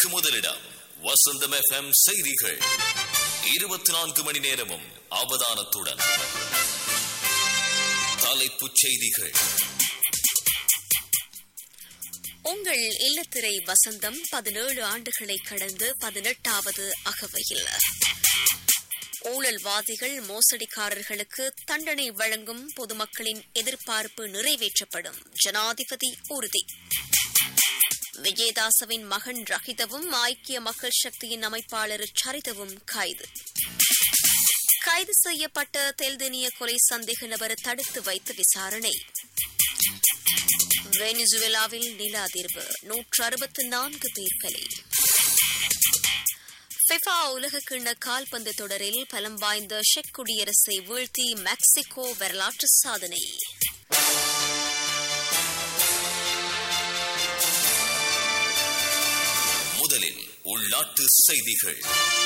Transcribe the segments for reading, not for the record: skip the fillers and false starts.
செய்திகளுக்கு முதலிடம் வசந்தம் FM செய்திகள். 24 மணி நேரமும் அவதானத்துடன். தலைப்புச் செய்திகள். உங்கள் இல்லத்திரை வசந்தம் 17 ஆண்டுகளை கடந்து 18வது அகவையில். ஊழல்வாதிகள் மோசடிக்காரர்களுக்கு தண்டனை வழங்கும் பொதுமக்களின் எதிர்பார்ப்பு நிறைவேற்றப்படும், ஜனாதிபதி உறுதி. விஜயதாசவின் மகன் ரஹிதவும் ஐக்கிய மக்கள் சக்தியின் அமைப்பாளர் சரிதவும் கைது செய்யப்பட்ட தெல்தெனிய கொலை சந்தேக நபர் தடுத்து வைத்து விசாரணை. வெனிசுவேலாவில் நில அதிர்வு, 164 பேர் பலி. ஃபிஃபா உலகக்கிண்ண கால்பந்து தொடரில் பலம் வாய்ந்த செக் குடியரசை வீழ்த்தி மெக்சிகோ வரலாற்று சாதனை. முதலில் உள்நாட்டு செய்திகள்.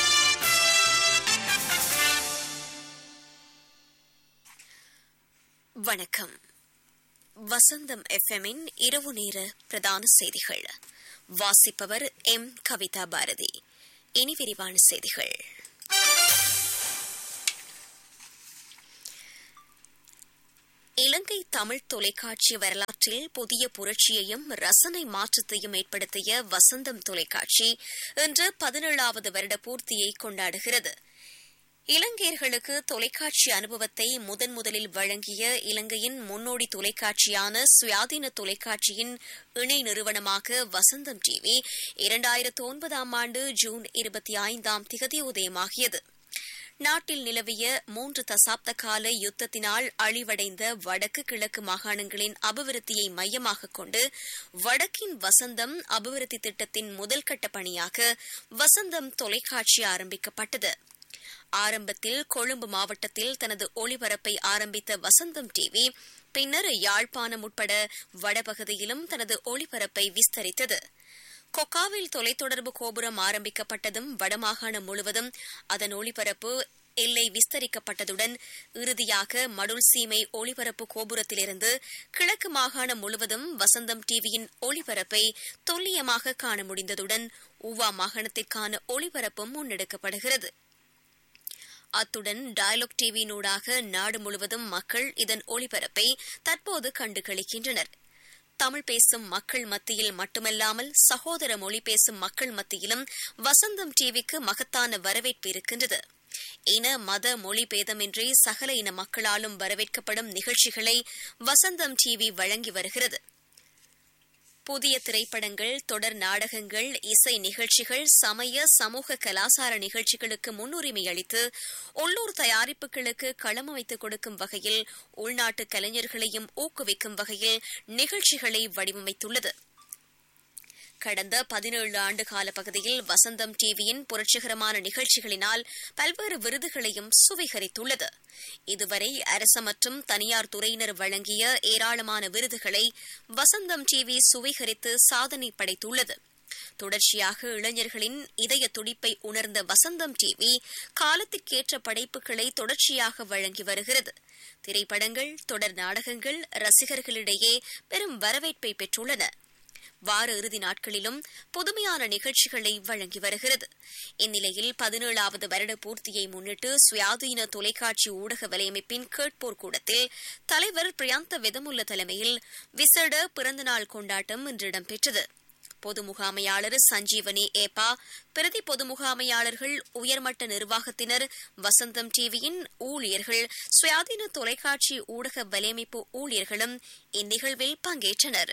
வணக்கம். வசந்தம் எஃப்எம்மின் இரவு நேர பிரதான செய்திகள். வாசிப்பவர் எம் கவிதா பாரதி. இனி விரிவான செய்திகள். இலங்கை தமிழ் தொலைக்காட்சி வரலாற்றில் புதிய புரட்சியையும் ரசனை மாற்றத்தையும் ஏற்படுத்திய வசந்தம் தொலைக்காட்சி இன்று 17வது வருட பூர்த்தியை கொண்டாடுகிறது. இலங்கையர்களுக்கு தொலைக்காட்சி அனுபவத்தை முதலில் வழங்கிய இலங்கையின் முன்னோடி தொலைக்காட்சியான சுயாதீன தொலைக்காட்சியின் இணை நிறுவனமாக வசந்தம் டிவி 2009ஆம் ஆண்டு ஜூன் 25ஆம் திகதி உதயமாகியது. நாட்டில் நிலவிய 3 தசாப்த கால யுத்தத்தினால் அழிவடைந்த வடக்கு கிழக்கு மாகாணங்களின் அபிவிருத்தியை மையமாக கொண்டு வடக்கின் வசந்தம் அபிவிருத்தி திட்டத்தின் முதல்கட்ட பணியாக வசந்தம் தொலைக்காட்சி ஆரம்பிக்கப்பட்டது. ஆரம்பத்தில் கொழும்பு மாவட்டத்தில் தனது ஒளிபரப்பை ஆரம்பித்த வசந்தம் டிவி பின்னர் யாழ்ப்பாணம் உட்பட வடபகுதியிலும் தனது ஒளிபரப்பை விஸ்தரித்தது. கொக்காவில் தொலைத்தொடர்பு கோபுரம் ஆரம்பிக்கப்பட்டதும் வடமாகாணம் முழுவதும் அதன் ஒளிபரப்பு எல்லை விஸ்தரிக்கப்பட்டதுடன் இறுதியாக மடுல் சீமை ஒளிபரப்பு கோபுரத்திலிருந்து கிழக்கு மாகாணம் முழுவதும் வசந்தம் டிவியின் ஒளிபரப்பை துல்லியமாக காண முடிந்ததுடன் ஊவா மாகாணத்திற்கான ஒளிபரப்பும் முன்னெடுக்கப்படுகிறது. அத்துடன் டயலாக் டிவியினூடாக நாடு முழுவதும் மக்கள் இதன் ஒளிபரப்பை தற்போது கண்டுகளிக்கின்றனர். தமிழ் பேசும் மக்கள் மத்தியில் மட்டுமல்லாமல் சகோதர மொழி பேசும் மக்கள் மத்தியிலும் வசந்தம் டிவிக்கு மகத்தான வரவேற்பு இருக்கின்றது. இன மத மொழி பேதமின்றி சகல இன மக்களாலும் வரவேற்கப்படும் நிகழ்ச்சிகளை வசந்தம் டிவி வழங்கி வருகிறது. புதிய திரைப்படங்கள், தொடர் நாடகங்கள், இசை நிகழ்ச்சிகள், சமய சமூக கலாசார நிகழ்ச்சிகளுக்கு முன்னுரிமை அளித்து உள்ளூர் தயாரிப்புகளுக்கு களமமைத்துக் கொடுக்கும் வகையில் உள்நாட்டு கலைஞர்களையும் ஊக்குவிக்கும் வகையில் நிகழ்ச்சிகளை வடிவமைத்துள்ளது. கடந்த 17 ஆண்டு கால பகுதியில் வசந்தம் டிவியின் புரட்சிகரமான நிகழ்ச்சிகளினால் பல்வேறு விருதுகளையும் சுவீகரித்துள்ளது. இதுவரை அரசு மற்றும் தனியார் துறையினர் வழங்கிய ஏராளமான விருதுகளை வசந்தம் டிவி சுவீகரித்து சாதனை படைத்துள்ளது. தொடர்ச்சியாக இளைஞர்களின் இதய துடிப்பை உணர்ந்த வசந்தம் டிவி காலத்திற்கேற்ற படைப்புகளை தொடர்ச்சியாக வழங்கி வருகிறது. திரைப்படங்கள், தொடர் நாடகங்கள் ரசிகர்களிடையே பெரும் வரவேற்பை பெற்றுள்ளன. வார இறுதி நாட்களிலும் புதுமையான நிகழ்ச்சிகளை வழங்கி வருகிறது. இந்நிலையில் 17வது வருட பூர்த்தியை முன்னிட்டு சுயாதீன தொலைக்காட்சி ஊடக வலையமைப்பின் கேட்போர் கூடத்தில் தலைவர் பிரியந்த வெதமுல்ல தலைமையில் விசேட பிறந்தநாள் கொண்டாட்டம் இன்று இடம்பெற்றது. பொது முகாமையாளர் சஞ்சீவனி ஏப்பா, பிரதி பொது முகாமையாளர்கள், உயர்மட்ட நிர்வாகத்தினர், வசந்தம் டிவியின் ஊழியர்கள், சுயாதீன தொலைக்காட்சி ஊடக வலையமைப்பு ஊழியர்களும் இந்நிகழ்வில் பங்கேற்றனர்.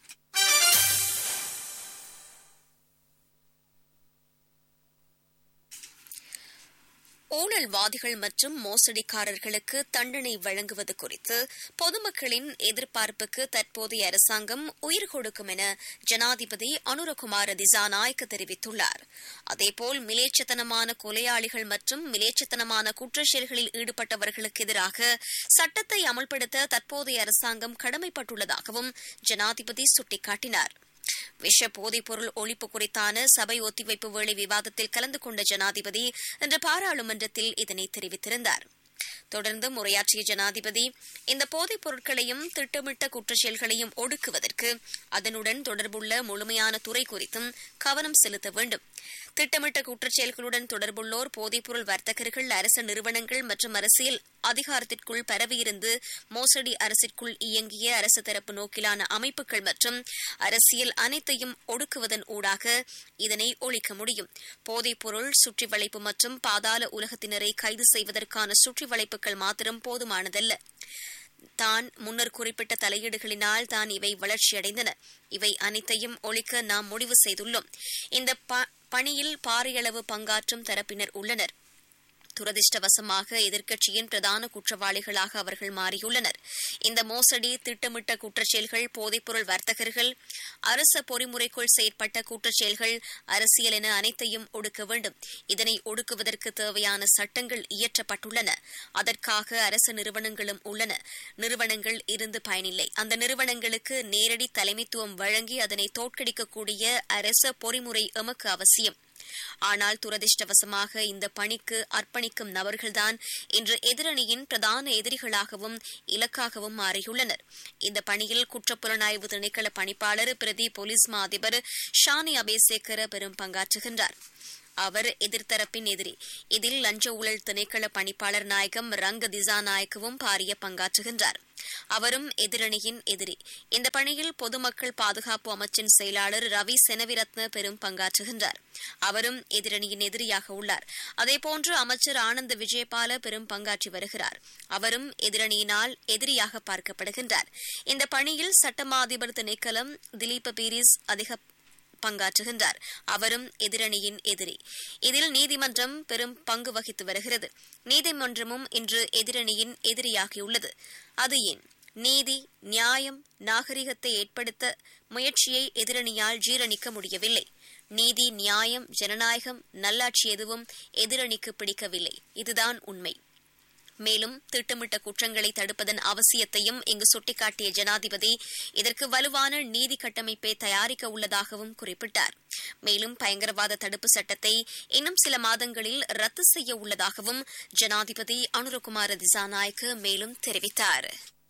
ஊழல்வாதிகள் மற்றும் மோசடிக்காரர்களுக்கு தண்டனை வழங்குவது குறித்து பொதுமக்களின் எதிர்பார்ப்புக்கு தற்போதைய அரசாங்கம் உயிர் கொடுக்கும் என ஜனாதிபதி அனுரகுமார திசாநாயக்க தெரிவித்துள்ளார். அதேபோல் மிலேச்சத்தனமான கொலையாளிகள் மற்றும் மிலேச்சத்தனமான குற்றச்செயல்களில் ஈடுபட்டவர்களுக்கு எதிராக சட்டத்தை அமல்படுத்த தற்போதைய அரசாங்கம் கடமைப்பட்டுள்ளதாகவும் ஜனாதிபதி சுட்டிக்காட்டினார். விஷ போதைப்பொருள் ஒழிப்பு குறித்தான சபை ஒத்திவைப்பு வேளை விவாதத்தில் கலந்து கொண்ட ஜனாதிபதி இன்று பாராளுமன்றத்தில் இதனை தெரிவித்திருந்தார். தொடர்ந்து உரையாற்றிய ஜனாதிபதி இந்த போதைப் பொருட்களையும் திட்டமிட்ட குற்றச்செயல்களையும் ஒடுக்குவதற்கு அதனுடன் தொடர்புள்ள முழுமையான துறை குறித்தும் கவனம் செலுத்த வேண்டும். திட்டமிட்ட குற்றச்செயல்களுடன் தொடர்புள்ளோர் போதைப்பொருள் வர்த்தகர்கள், அரசு நிறுவனங்கள் மற்றும் அரசியல் அதிகாரத்திற்குள் பரவியிருந்து மோசடி அரசிற்குள் இயங்கிய அரசு தரப்பு நோக்கிலான அமைப்புகள் மற்றும் அரசியல் அனைத்தையும் ஒடுக்குவதன் ஊடாக இதனை ஒழிக்க முடியும். போதைப்பொருள் சுற்றி வளைப்பு மற்றும் பாதாள உலகத்தினரை கைது செய்வதற்கான சுற்றி வளைப்புகள் மாத்திரம் போதுமானதல்ல. தான் முன்னர் குறிப்பிட்ட தலையீடுகளினால் தான் இவை வளர்ச்சியடைந்தன. இவை அனைத்தையும் ஒழிக்க நாம் முடிவு செய்துள்ளோம். இந்த பணியில் பாரியளவு பங்காற்றும் தரப்பினர் உள்ளனர். துரதிருஷ்டவசமாக எதிர்க்கட்சியின் பிரதான குற்றவாளிகளாக அவர்கள் மாறியுள்ளனர். இந்த மோசடி, திட்டமிட்ட குற்றச்செயல்கள், போதைப்பொருள் வர்த்தகர்கள், அரச பொறிமுறைக்குள் செயற்பட்ட குற்றச்செயல்கள், அரசியல் என அனைத்தையும் ஒடுக்க வேண்டும். இதனை ஒடுக்குவதற்கு தேவையான சட்டங்கள் இயற்றப்பட்டுள்ளன. அதற்காக அரசு நிறுவனங்களும் உள்ளன. நிறுவனங்கள் இருந்து பயனில்லை. அந்த நிறுவனங்களுக்கு நேரடி தலைமைத்துவம் வழங்கி அதனை தோற்கடிக்கக்கூடிய அரச பொறிமுறை எமக்கு அவசியம். ஆனால் துரதிருஷ்டவசமாக இந்த பணிக்கு அர்ப்பணிக்கும் நபர்கள்தான் இன்று எதிரணியின் பிரதான எதிரிகளாகவும் இலக்காகவும் மாறியுள்ளனர். இந்த பணியில் குற்றப்புலனாய்வு திணைக்கள பணிப்பாளர், பிரதி போலீஸ் மா அதிபர் ஷானி அபேசேகர பெரும் பங்காற்றுகின்றார். அவர் எதிர்த்தரப்பின் எதிரி. இதில் லஞ்ச ஊழல் திணைக்கள பணிப்பாளர் நாயகம் ரங்க திசாநாயக்கவும் பாரிய பங்காற்றுகின்றார். அவரும் எதிரணியின் எதிரி. இந்த பணியில் பொதுமக்கள் பாதுகாப்பு அமைச்சின் செயலாளர் ரவி செனவிரத்ன பெரும் பங்காற்றுகின்றார். அவரும் எதிரணியின் எதிரியாக உள்ளார். அதேபோன்று அமைச்சர் ஆனந்த் விஜயபால பெரும் பங்காற்றி வருகிறார். அவரும் எதிரணியினால் எதிரியாக பார்க்கப்படுகின்றார். இந்த பணியில் சட்டமா அதிபர் திணைக்களம் திலீப பீரிஸ் அதிக பங்காற்றுகின்றார். அவரும் எதிரணியின் எதிரி. இதில் நீதிமன்றம் பெரும் பங்கு வகித்து வருகிறது. நீதிமன்றமும் இன்று எதிரணியின் எதிரியாகியுள்ளது. அது ஏன்? நீதி, நியாயம், நாகரிகத்தை ஏற்படுத்த முயற்சியை எதிரணியால் ஜீரணிக்க முடியவில்லை. நீதி, நியாயம், ஜனநாயகம், நல்லாட்சி எதுவும் எதிரணிக்கு பிடிக்கவில்லை. இதுதான் உண்மை. மேலும் திட்டமிட்ட குற்றங்களை தடுப்பதன் அவசியத்தையும் இங்கு சுட்டிக்காட்டிய ஜனாதிபதி இதற்கு வலுவான நீதி கட்டமைப்பை தயாரிக்க உள்ளதாகவும் குறிப்பிட்டார். மேலும் பயங்கரவாத தடுப்பு சட்டத்தை இன்னும் சில மாதங்களில் ரத்து செய்ய உள்ளதாகவும் ஜனாதிபதி அனுரகுமார திசாநாயக்க மேலும் தெரிவித்தார்.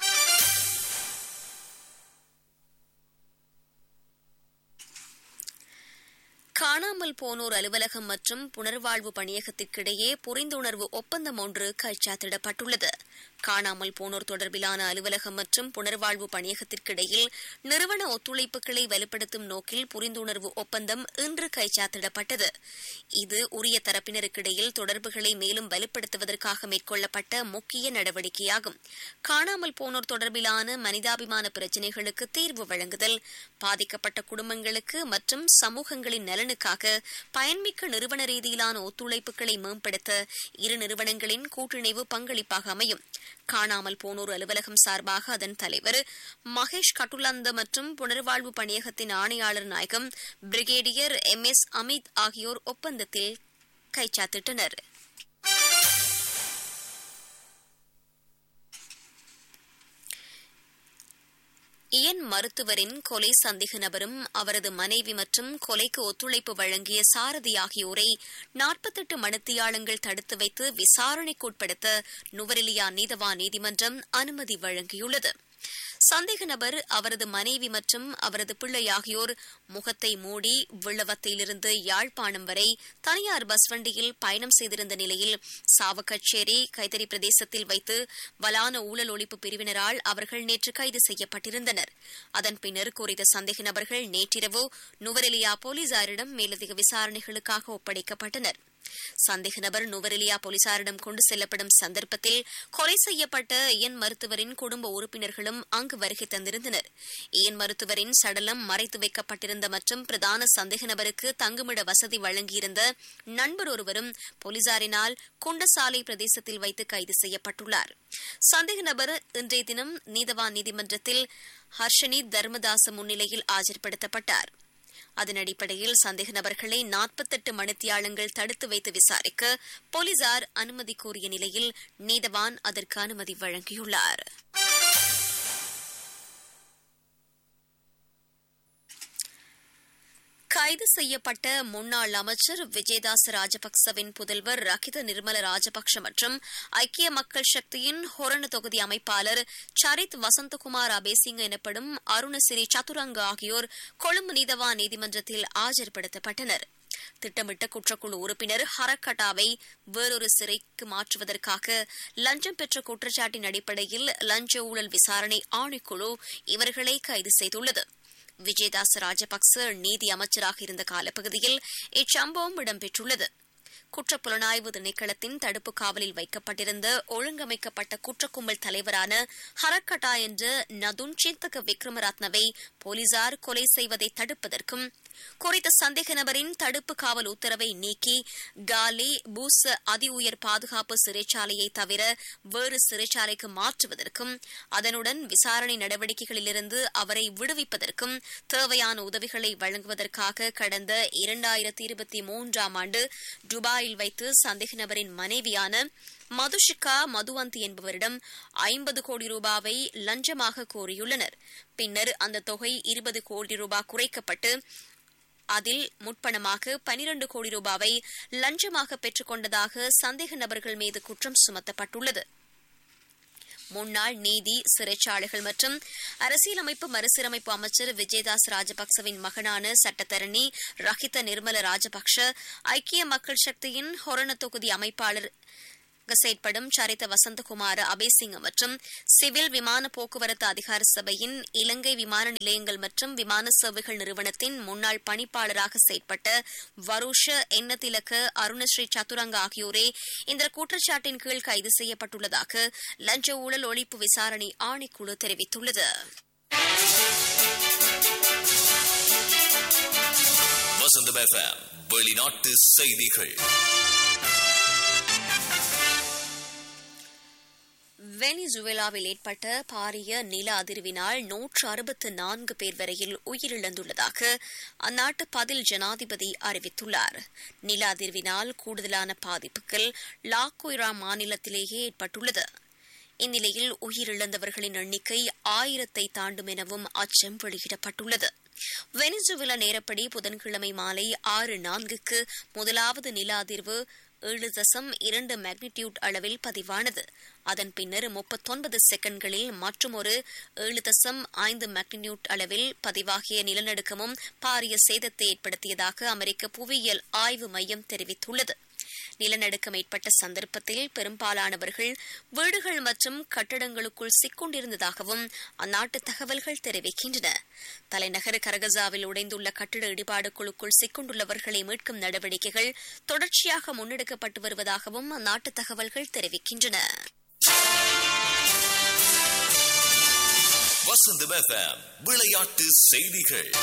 காணாமல் போனோர் அலுவலகம் மற்றும் புனர்வாழ்வு பணியகத்திற்கிடையே புரிந்துணர்வு ஒப்பந்தம் ஒன்று கைச்சாத்திடப்பட்டுள்ளது. காணாமல் போனோர் தொடர்பிலான அலுவலகம் மற்றும் புனர்வாழ்வு பணியகத்திற்கிடையில் நிறுவன ஒத்துழைப்புகளை வலுப்படுத்தும் நோக்கில் புரிந்துணர்வு ஒப்பந்தம் இன்று கைச்சாத்திடப்பட்டது. இது உரிய தரப்பினருக்கிடையில் தொடர்புகளை மேலும் வலுப்படுத்துவதற்காக மேற்கொள்ளப்பட்ட முக்கிய நடவடிக்கையாகும். காணாமல் போனோர் தொடர்பிலான மனிதாபிமான பிரச்சினைகளுக்கு தீர்வு வழங்குதல், பாதிக்கப்பட்ட குடும்பங்களுக்கு மற்றும் சமூகங்களின் நலனுக்காக பயன்மிக்க நிறுவன ரீதியிலான ஒத்துழைப்புகளை மேம்படுத்த இரு நிறுவனங்களின் கூட்டிணைவு பங்களிப்பாக அமையும். காணாமல் போனோர் அலுவலகம் சார்பாக அதன் தலைவர் மகேஷ் கட்டுலந்த மற்றும் புனர்வாழ்வு பணியகத்தின் ஆணையாளர் நாயகம் பிரிகேடியர் MS அமித் ஆகியோர் ஒப்பந்தத்தில் கைச்சாத்திட்டனர். இயன் மருத்துவரின் கொலை சந்தேக நபரும் அவரது மனைவி மற்றும் கொலைக்கு ஒத்துழைப்பு வழங்கிய சாரதி ஆகியோரை 48 மணித்தியாலங்கள் தடுத்து வைத்து விசாரணைக்குட்படுத்த நுவரெலியா நீதவான் நீதிமன்றம் அனுமதி வழங்கியுள்ளது. சந்தேக நபர், அவரது மனைவி மற்றும் அவரது பிள்ளை ஆகியோர் முகத்தை மூடி விளவத்தையிலிருந்து யாழ்ப்பாணம் வரை தனியார் பஸ் வண்டியில் பயணம் செய்திருந்த நிலையில் சாவகச்சேரி கைத்தறி பிரதேசத்தில் வைத்து வலான ஊழல் ஒழிப்பு பிரிவினரால் அவர்கள் நேற்று கைது செய்யப்பட்டிருந்தனர். அதன் பின்னர் குறித்த சந்தேக நபர்கள் நேற்றிரவு நுவரெலியா போலீசாரிடம் மேலதிக விசாரணைகளுக்காக ஒப்படைக்கப்பட்டனர். சந்தேக நபர் நுவரெலியா போலீசாரிடம் கொண்டு செல்லப்படும் சந்தர்ப்பத்தில் கொலை செய்யப்பட்ட இயன் மருத்துவரின் குடும்ப உறுப்பினர்களும் அங்கு வருகை தந்திருந்தனர். இயன் மருத்துவரின் சடலம் மறைத்து வைக்கப்பட்டிருந்த மற்றும் பிரதான சந்தேக நபருக்கு தங்குமிட வசதி வழங்கியிருந்த நண்பர் ஒருவரும் போலீசாரினால் குண்டசாலை பிரதேசத்தில் வைத்து கைது செய்யப்பட்டுள்ளார். சந்தேக நபர் இன்றைய தினம் நீதவான் நீதிமன்றத்தில் ஹர்ஷனி தர்மதாச முன்னிலையில் ஆஜர்படுத்தப்பட்டார். அதன் அடிப்படையில் சந்தேக நபர்களை 48 மணித்தியாலங்கள் தடுத்து வைத்து விசாரிக்க போலீசார் அனுமதி கோரிய நிலையில் நீதவான் அதற்கு அனுமதி வழங்கியுள்ளார். கைது செய்யப்பட்ட முன்னாள் அமைச்சர் விஜயதாச ராஜபக்சவின் புதல்வர் ரகித நிர்மல ராஜபக்ஷ மற்றும் ஐக்கிய மக்கள் சக்தியின் ஹொரண தொகுதி அமைப்பாளர் சரித் வசந்தகுமார் அபேசிங்க எனப்படும் அருணசிறி சதுரங்க ஆகியோர் கொழும்பு நீதவான் நீதிமன்றத்தில் ஆஜர்படுத்தப்பட்டனர். திட்டமிட்ட குற்றக்குழு உறுப்பினர் ஹரக்கட்டாவை வேறொரு சிறைக்கு மாற்றுவதற்காக லஞ்சம் பெற்ற குற்றச்சாட்டின் அடிப்படையில் லஞ்ச ஊழல் விசாரணை ஆணைக்குழு இவர்களை கைது செய்துள்ளது. விஜயதாச ராஜபக்ச நீதி அமைச்சராக இருந்த காலப்பகுதியில் இச்சம்பவம் இடம்பெற்றுள்ளது. குற்றப்புலனாய்வு திணைக்களத்தின் தடுப்பு காவலில் வைக்கப்பட்டிருந்த ஒழுங்கமைக்கப்பட்ட குற்றக்கும்பல் தலைவரான ஹரக்கட்டா என்ற நதுன் சிந்தக விக்ரமரத்னவை போலீசார் கொலை செய்வதை தடுப்பதற்கும் குறித்த சந்தேக நபரின் தடுப்பு காவல் உத்தரவை நீக்கி காலி பூஸ் அதி உயர் பாதுகாப்பு சிறைச்சாலையை தவிர வேறு சிறைச்சாலைக்கு மாற்றுவதற்கும் அதனுடன் விசாரணை நடவடிக்கைகளிலிருந்து அவரை விடுவிப்பதற்கும் தேவையான உதவிகளை வழங்குவதற்காக கடந்த 2023 ஆண்டு துபாயில் வைத்து சந்தேக நபரின் மனைவியான மதுஷிகா மதுவந்தி என்பவரிடம் 50 கோடி ரூபாவை லஞ்சமாக கோரியுள்ளனர். பின்னர் அந்த தொகை 20 கோடி ரூபாய் குறைக்கப்பட்டு அதில் முற்பணமாக 12 கோடி ரூபாவை லஞ்சமாக பெற்றுக் கொண்டதாக சந்தேக நபர்கள் மீது குற்றம் சுமத்தப்பட்டுள்ளது. முன்னாள் நீதி சிறைச்சாலைகள் மற்றும் அரசியலமைப்பு மறுசீரமைப்பு அமைச்சர் விஜயதாஸ் ராஜபக்சவின் மகனான சட்டத்தரணி ரஹித நிர்மல ராஜபக்ஷ ஐக்கிய மக்கள் சக்தியின் ஹொரண தொகுதி அமைப்பாளர் செயற்படும் சரித வசந்தகுமார் அபேசிங்க மற்றும் சிவில் விமான போக்குவரத்து அதிகார சபையின் இலங்கை விமான நிலையங்கள் மற்றும் விமான சேவைகள் நிறுவனத்தின் முன்னாள் பணிப்பாளராக செயற்பட்ட வருஷ எண்ணத்திலக்க அருணஸ்ரீ சதுரங்க ஆகியோரே இந்த குற்றச்சாட்டின் கீழ் கைது செய்யப்பட்டுள்ளதாக லஞ்ச ஊழல் ஒழிப்பு விசாரணை ஆணைக்குழு தெரிவித்துள்ளது. வெளிநாட்டு செய்திகள். வெனிசுவேலாவில் ஏற்பட்ட பாரிய நில அதிர்வினால் 164 பேர் வரையில் உயிரிழந்துள்ளதாக அந்நாட்டு பதில் ஜனாதிபதி அறிவித்துள்ளார். நில அதிர்வினால் கூடுதலான பாதிப்புகள் லாக்குயிரா மாநிலத்திலேயே ஏற்பட்டுள்ளது. இந்நிலையில் உயிரிழந்தவர்களின் எண்ணிக்கை 1000-ஐ தாண்டும் எனவும் அச்சம் வெளியிடப்பட்டுள்ளது. வெனிசுவேலா நேரப்படி புதன்கிழமை மாலை 6:04க்கு முதலாவது நில அதிர்வு 7.2 மேக்னிடியூட் அளவில் பதிவானது. அதன் பின்னர் 39 செகண்ட்களில் மற்றுமொரு 7.5 மேக்னிடியூட் அளவில் பதிவாகிய நிலநடுக்கமும் பாரிய சேதத்தை ஏற்படுத்தியதாக அமெரிக்க புவியியல் ஆய்வு மையம் தெரிவித்துள்ளது. நிலநடுக்கம் ஏற்பட்ட சந்தர்ப்பத்தில் பெரும்பாலானவர்கள் வீடுகள் மற்றும் கட்டடங்களுக்குள் சிக்கொண்டிருந்ததாகவும் அந்நாட்டு தகவல்கள் தெரிவிக்கின்றன. தலைநகர் கரகசாவில் உடைந்துள்ள கட்டிட இடிபாடுகளுக்குள் சிக்கொண்டுள்ளவர்களை மீட்கும் நடவடிக்கைகள் தொடர்ச்சியாக முன்னெடுக்கப்பட்டு வருவதாகவும் அந்நாட்டு தகவல்கள் தெரிவிக்கின்றன. விளையாட்டு செய்திகள்.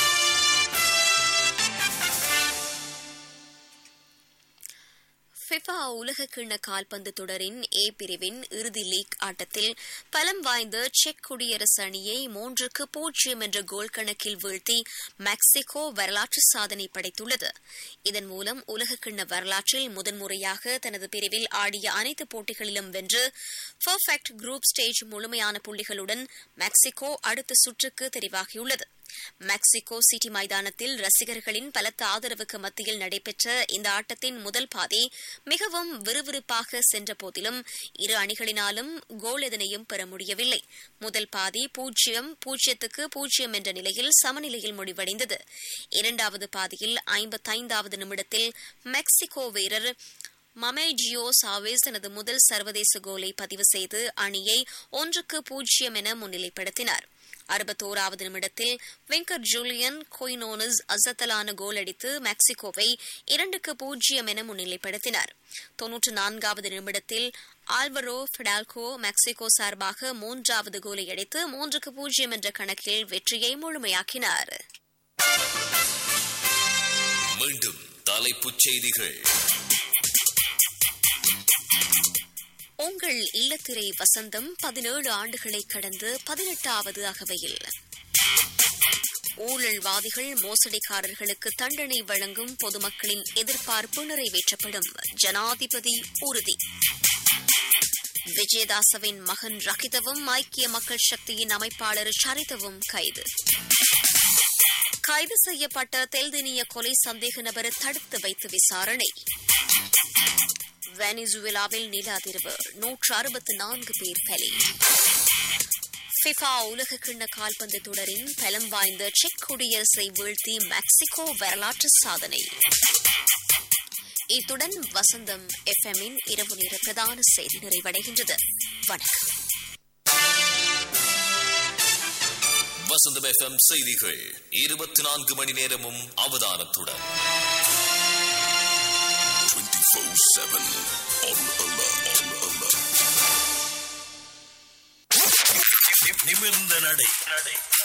ஃபிஃபா உலகக்கிண்ண கால்பந்து தொடரின் ஏ பிரிவின் இறுதி லீக் ஆட்டத்தில் பலம் வாய்ந்த செக் குடியரசு அணியை 3-0 என்ற கோல் கணக்கில் வீழ்த்தி மெக்சிகோ வரலாற்று சாதனை படைத்துள்ளது. இதன் மூலம் உலகக்கிண்ண வரலாற்றில் முதன்முறையாக தனது பிரிவில் ஆடிய அனைத்து போட்டிகளிலும் வென்று பெர்ஃபெக்ட் குரூப் ஸ்டேஜ் முழுமையான புள்ளிகளுடன் மெக்சிகோ அடுத்த சுற்றுக்கு தெரிவாகியுள்ளது. மெக்சிகோ சிட்டி மைதானத்தில் ரசிகர்களின் பலத்த ஆதரவுக்கு மத்தியில் நடைபெற்ற இந்த ஆட்டத்தின் முதல் பாதி மிகவும் விறுவிறுப்பாக சென்ற போதிலும் இரு அணிகளினாலும் கோல் எதனையும் பெற முடியவில்லை. முதல் பாதி 0-0 என்ற நிலையில் சமநிலையில் முடிவடைந்தது. இரண்டாவது பாதியில் 55வது நிமிடத்தில் மெக்சிகோ வீரர் மமேஜியோ சாவேஸ் தனது முதல் சர்வதேச கோலை பதிவு செய்து அணியை 1-0 என முன்னிலைப்படுத்தினார். 61வது நிமிடத்தில் வெங்கர் ஜூலியன் கொயினோனஸ் அசத்தலான கோல் அடித்து மெக்சிகோவை 2-0 என முன்னிலைப்படுத்தினார். 94வது நிமிடத்தில் ஆல்வரோ ஃபிடால்கோ மெக்சிகோ சார்பாக 3வது கோலை அடித்து 3-0 என்ற கணக்கில் வெற்றியை முழுமையாக்கினார். மீண்டும் தலைப்புச் செய்திகள். உங்கள் இல்லத்திரை வசந்தம் 17 ஆண்டுகளை கடந்து 18வது அகவையில் ஊழல்வாதிகள் மோசடிக்காரர்களுக்கு தண்டனை வழங்கும் பொதுமக்களின் எதிர்பார்ப்பு நிறைவேற்றப்படும், ஜனாதிபதி உறுதி. விஜயதாசவின் மகன் ரகிதவும் ஐக்கிய மக்கள் சக்தியின் அமைப்பாளர் சரிதவும் கைது. கைது செய்யப்பட்ட தெல்தினிய கொலை சந்தேக நபர் தடுத்து வைத்து விசாரணை. வெனிசுவேலாவில் நில அதிர்வு 164 பேர் பலி. ஃபிஃபா உலகக்கிண்ண கால்பந்து தொடரின் பலம் வாய்ந்த செக் குடியரசை வீழ்த்தி மெக்சிகோ வரலாற்று சாதனை. இத்துடன் வசந்தம் எஃப்எம்மின் இரவு நேர பிரதான செய்தி நிறைவடைகின்றது. வணக்கம். வசந்தம் எஃப்எம் செய்திகள் 24 மணி நேரமும் அவதானத்துடன் 24/7 on alert. நிமிர்ந்த நடை